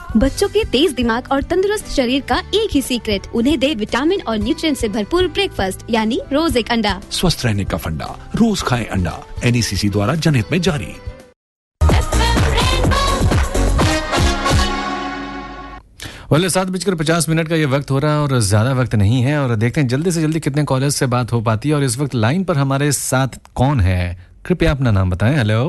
बच्चों के तेज दिमाग और तंदुरुस्त शरीर का एक ही सीक्रेट, उन्हें दे विटामिन और न्यूट्रिएंट से भरपूर ब्रेकफास्ट, यानी रोज एक अंडा। स्वस्थ रहने का फंडा, रोज खाएं अंडा। NECC द्वारा जनहित में जारी। वाले 7:50 का ये वक्त हो रहा है और ज़्यादा वक्त नहीं है, और देखते हैं जल्दी से जल्दी कितने कॉलर्स से बात हो पाती है। और इस वक्त लाइन पर हमारे साथ कौन है, कृपया अपना नाम बताएं। Hello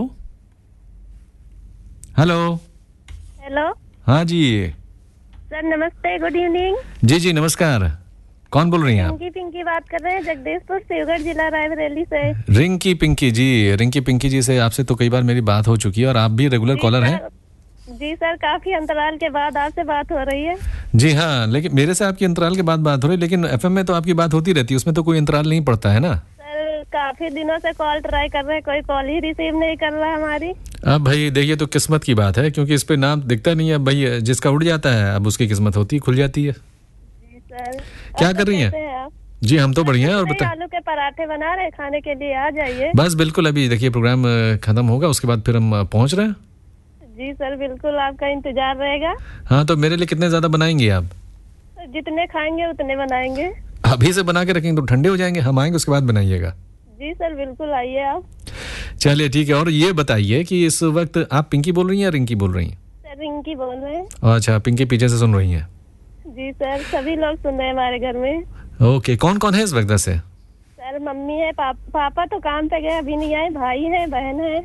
hello hello. हाँ जी सर नमस्ते, गुड इवनिंग। जी जी नमस्कार, कौन बोल रही हैं आप? पिंकी बात कर रहे हैं, जगदीशपुर शिवगढ़ जिला रायबरेली से। रिंकी पिंकी जी से आपसे तो कई बार मेरी बात हो चुकी है, और आप भी रेगुलर कॉलर हैं। जी सर, काफी अंतराल के बाद आपसे बात हो रही है। जी हाँ, लेकिन मेरे से आपकी अंतराल के बाद बात हो रही है, लेकिन FM में तो आपकी बात होती रहती है, उसमें तो कोई अंतराल नहीं पड़ता है ना। सर काफी दिनों से कॉल ट्राई कर रहे हैं, कोई कॉल ही रिसीव नहीं कर रहा हमारी। अब भाई देखिए, तो किस्मत की बात है, क्योंकि इस पे नाम दिखता नहीं है। अब भाई जिसका उड़ जाता है, अब उसकी किस्मत होती खुल जाती है। जी सर। क्या कर रही हैं आप? जी हम तो बढ़िया हैं। और बताइए, आलू के पराठे बना रहे खाने के लिए, आ जाइए। बस बिल्कुल, अभी देखिए प्रोग्राम खत्म होगा, उसके बाद फिर हम पहुंच रहे हैं। जी सर, बिल्कुल आपका इंतजार रहेगा। हाँ, तो मेरे लिए कितने ज्यादा बनाएंगे आप? जितने खाएंगे उतने बनाएंगे। अभी से बना के रखेंगे तो ठंडे हो जाएंगे, हम आएंगे उसके बाद बनाइएगा। जी सर, बिल्कुल आइए आप। चलिए ठीक है। और ये बताइए कि इस वक्त आप पिंकी बोल रही हैं या रिंकी बोल रही हैं? सर रिंकी बोल रहे हैं। अच्छा, पिंकी पीछे से सुन रही हैं? जी सर, सभी लोग सुन रहे हैं हमारे घर में। ओके, कौन कौन है इस वक्त से? सर मम्मी है, पापा तो काम पे गए, अभी नहीं आए, भाई है, बहन है।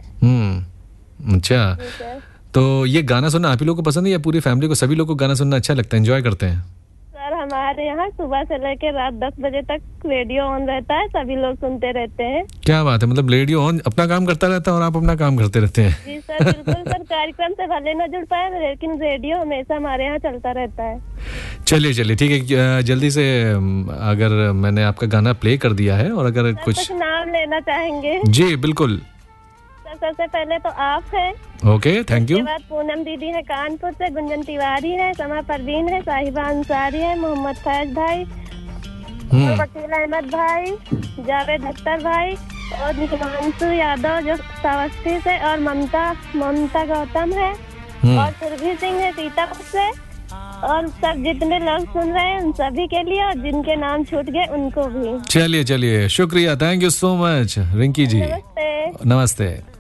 अच्छा, तो ये गाना सुनना आप ही लोगों को पसंद है या पूरी फैमिली को, सभी लोग को गाना सुनना अच्छा लगता है, एंजॉय करते हैं? सर हमारे यहाँ सुबह से लेकर रात 10 बजे तक रेडियो ऑन रहता है, सभी लोग सुनते रहते हैं। क्या बात है, मतलब रेडियो ऑन अपना काम करता रहता है और आप अपना काम करते रहते हैं? जी सर, बिल्कुल सर। कार्यक्रम से भले न जुड़ पाए, लेकिन रेडियो हमेशा हमारे यहाँ चलता रहता है। चलिए ठीक है, जल्दी से अगर मैंने आपका गाना प्ले कर दिया है, और अगर कुछ नाम लेना चाहेंगे? जी बिल्कुल। सबसे पहले तो आप हैं। Okay, thank you. उसके बाद पूनम दीदी है कानपुर से, गुंजन तिवारी है, समा परवीन है, साहिबा अंसारी है, मोहम्मद फैज भाई, वकील अहमद भाई, जावेद अख्तर भाई, और हिमांशु यादव जो सावस्थी से, और ममता गौतम है, और सुरभि सिंह है सीतापुर से, और सब जितने लोग सुन रहे हैं उन सभी के लिए, और जिनके नाम छूट गए उनको भी। चलिए शुक्रिया, thank you so much Rinki जी। नमस्ते। नमस्ते।